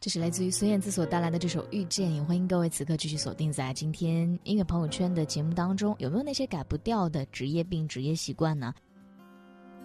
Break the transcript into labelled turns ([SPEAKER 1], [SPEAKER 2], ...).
[SPEAKER 1] 这是来自于孙燕姿所带来的这首《遇见》，也欢迎各位此刻继续锁定在今天音乐朋友圈的节目当中。有没有那些改不掉的职业病、职业习惯呢？